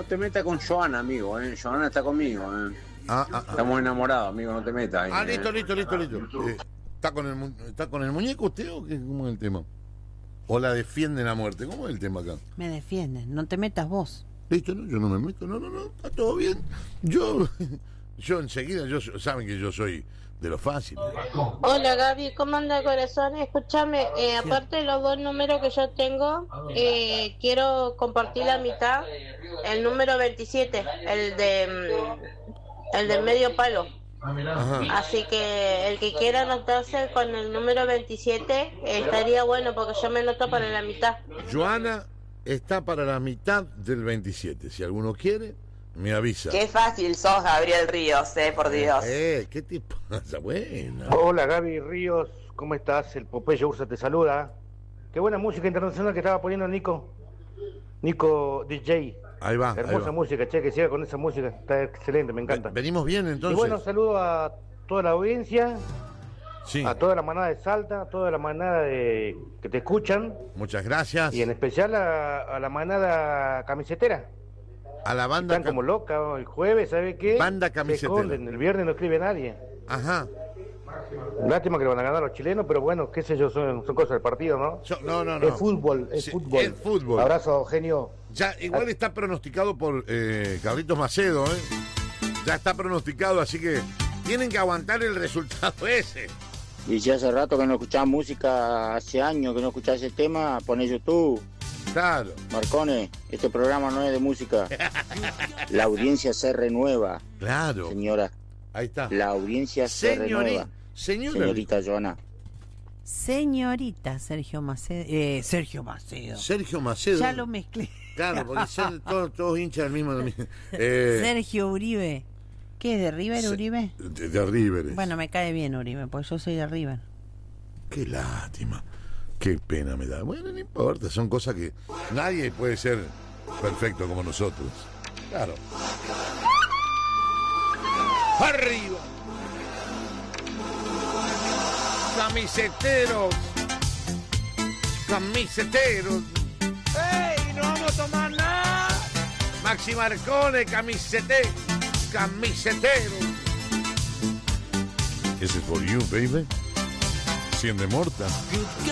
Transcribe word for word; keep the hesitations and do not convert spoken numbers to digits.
te metas con Joana, amigo, ¿eh? Joana está conmigo, ¿eh? Ah, ah, ah. Estamos enamorados, amigo, no te metas ahí. Ah, ¿eh? listo, listo, listo, listo. Eh, ¿está, con el, mu- ¿Está con el muñeco usted o qué? ¿Cómo es el tema? ¿O la defienden a muerte? ¿Cómo es el tema acá? Me defienden, no te metas vos. Listo, no, yo no me meto, no, no, no, está todo bien. Yo, yo enseguida, yo saben que yo soy de lo fácil. Hola Gaby, ¿cómo anda corazón? Escúchame, eh, aparte de los dos números que yo tengo, eh, quiero compartir la mitad, el número veintisiete, el de mm, el del medio palo. Ajá. Así que el que quiera anotarse con el número veintisiete eh, estaría bueno porque yo me anoto para la mitad. Joana está para la mitad del veintisiete. Si alguno quiere, me avisa. Qué fácil sos, Gabriel Ríos, eh, por Dios. Eh, ¿qué te pasa? Buena. Hola Gaby Ríos, ¿cómo estás? El Popeye Ursa te saluda. Qué buena música internacional que estaba poniendo Nico. Nico D J. Ahí va, ahí Hermosa va. música, che, que siga con esa música. Está excelente, me encanta. Venimos bien Y entonces. bueno, saludo a toda la audiencia, Sí, a toda la manada de Salta, a toda la manada de que te escuchan muchas gracias. y en especial a, a la manada camisetera. A la banda. Están como locas el jueves, ¿sabe qué? Banda Se camisetera. esconden, el viernes no escribe nadie. Ajá. Lástima que le van a ganar los chilenos, pero bueno, qué sé yo, son, son cosas del partido, ¿no? Yo- no, no, no. Es fútbol, es Sí, fútbol. es fútbol. Abrazo, genio. Ya, igual está pronosticado por eh, Carlitos Macedo, ¿eh? Ya está pronosticado, así que tienen que aguantar el resultado ese. Y si hace rato que no escuchás música, hace años que no escuchás ese tema, poné YouTube. Claro. Marcone, este programa no es de música. La audiencia se renueva, Claro. señora. Ahí está. La audiencia se Señorita. renueva. Señora. Señorita Joana. Señorita Sergio Macedo. Eh, Sergio Macedo. Sergio Macedo. Ya lo mezclé. Claro, porque son todos, todos hinchas del mismo. Eh, Sergio Uribe. ¿Qué es de River, Se- Uribe? de, de River. Bueno, me cae bien Uribe, porque yo soy de River. Qué lástima. Qué pena me da. Bueno, no importa, son cosas que nadie puede ser perfecto como nosotros. Claro. ¡Arriba! Camiseteros. Camiseteros. ¡Ey! ¡No vamos a tomar nada! Maxi Marcone, camisete. Camisetero. This is for you, baby. Siendo morta.